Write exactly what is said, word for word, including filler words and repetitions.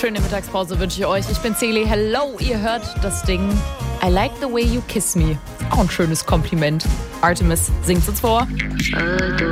Schöne Mittagspause wünsche ich euch. Ich bin Celi. Hello, ihr hört das Ding I Like the Way You Kiss Me. Auch ein schönes Kompliment. Artemis singt uns vor. I like the